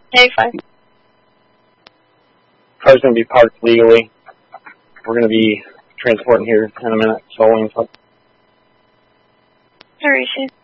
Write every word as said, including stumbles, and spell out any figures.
Hey, fine. Car's going to be parked legally. We're going to be transporting here in a minute, so I'll Where is she?